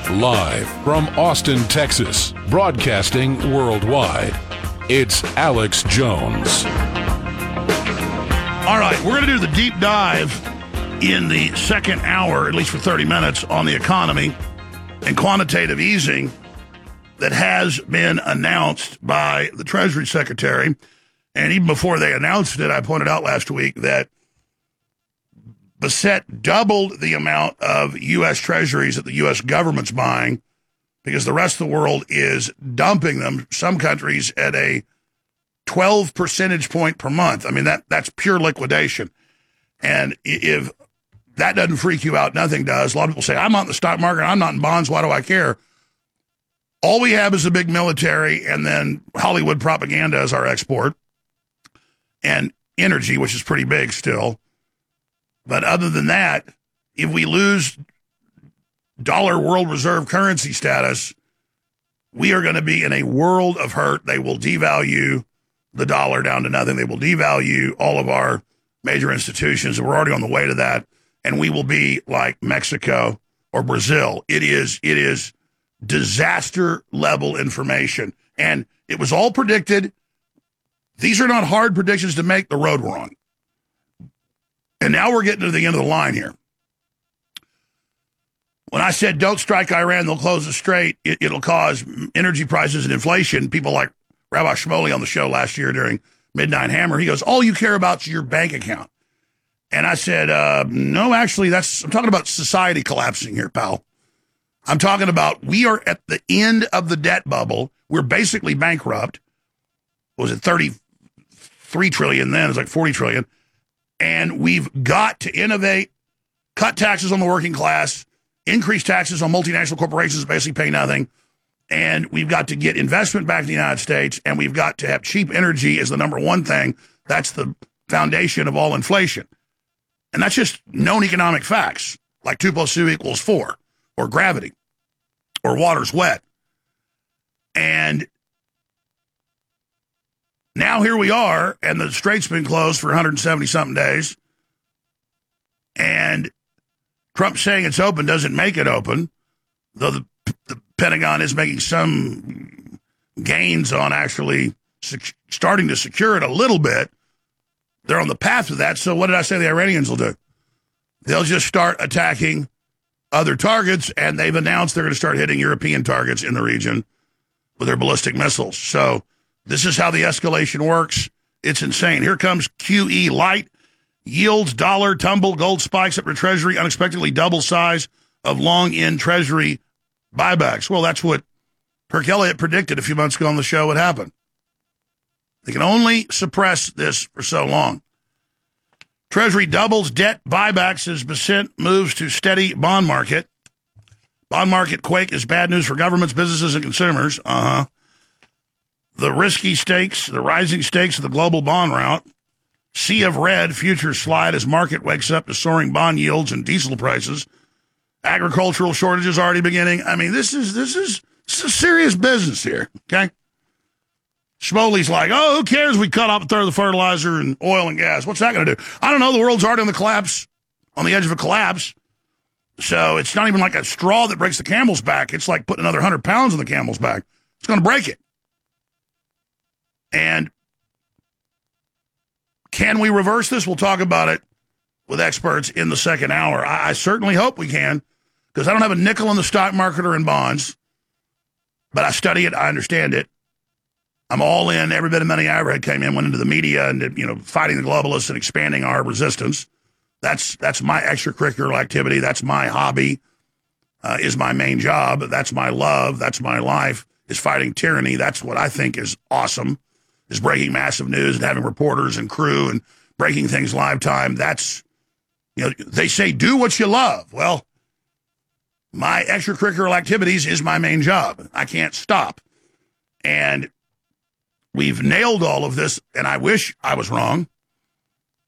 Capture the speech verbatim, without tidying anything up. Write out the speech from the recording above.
Live from Austin, Texas, broadcasting worldwide, it's Alex Jones. All right, we're going to do the deep dive in the second hour, at least for thirty minutes, on the economy and quantitative easing that has been announced by the Treasury Secretary. And even before they announced it, I pointed out last week that Bassett doubled the amount of U S Treasuries that the U S government's buying because the rest of the world is dumping them, some countries at a twelve percentage point per month. I mean, that that's pure liquidation. And if that doesn't freak you out, nothing does. A lot of people say, I'm not in the stock market, I'm not in bonds, why do I care? All we have is a big military and then Hollywood propaganda as our export and energy, which is pretty big still. But other than that, if we lose dollar world reserve currency status, we are going to be in a world of hurt. They will devalue the dollar down to nothing. They will devalue all of our major institutions. And we're already on the way to that. And we will be like Mexico or Brazil. It is, it is disaster level information. And it was all predicted. These are not hard predictions to make. The road we're on. And now we're getting to the end of the line here. When I said don't strike Iran, they'll close the strait, it, it'll cause energy prices and inflation. People like Rabbi Shmuley on the show last year during Midnight Hammer, he goes, all you care about is your bank account. And I said, uh, no, actually, that's I'm talking about society collapsing here, pal. I'm talking about we are at the end of the debt bubble. We're basically bankrupt. What was it, thirty-three trillion then? It was like forty trillion. And we've got to innovate, cut taxes on the working class, increase taxes on multinational corporations, basically pay nothing. And we've got to get investment back in the United States, and we've got to have cheap energy as the number one thing. That's the foundation of all inflation. And that's just known economic facts, like two plus two equals four, or gravity, or water's wet. And now here we are, and the strait's been closed for one hundred seventy-something days. And Trump saying it's open doesn't make it open, though the, the Pentagon is making some gains on actually sec- starting to secure it a little bit. They're on the path to that. So what did I say the Iranians will do? They'll just start attacking other targets, and they've announced they're going to start hitting European targets in the region with their ballistic missiles. So this is how the escalation works. It's insane. Here comes Q E Light. Yields, dollar, tumble, gold spikes up to Treasury, unexpectedly double size of long-end Treasury buybacks. Well, that's what Herc Elliott predicted a few months ago on the show would happen. They can only suppress this for so long. Treasury doubles debt buybacks as Bassett moves to steady bond market. Bond market quake is bad news for governments, businesses, and consumers. Uh-huh. The risky stakes, the rising stakes of the global bond route. Sea of red, futures slide as market wakes up to soaring bond yields and diesel prices. Agricultural shortages already beginning. I mean, this is this is, this is serious business here, okay? Shmuley's like, oh, who cares? We cut off a third of the fertilizer and oil and gas. What's that going to do? I don't know. The world's already on the collapse, on the edge of a collapse. So it's not even like a straw that breaks the camel's back. It's like putting another one hundred pounds on the camel's back. It's going to break it. And can we reverse this? We'll talk about it with experts in the second hour. I, I certainly hope we can, because I don't have a nickel in the stock market or in bonds, but I study it. I understand it. I'm all in. Every bit of money I ever had came in, went into the media and, you know, fighting the globalists and expanding our resistance. That's that's my extracurricular activity. That's my hobby, uh, is my main job. That's my love. That's my life, is fighting tyranny. That's what I think is awesome. Is breaking massive news and having reporters and crew and breaking things live time. That's, you know, they say do what you love. Well, my extracurricular activities is my main job. I can't stop. And we've nailed all of this, and I wish I was wrong.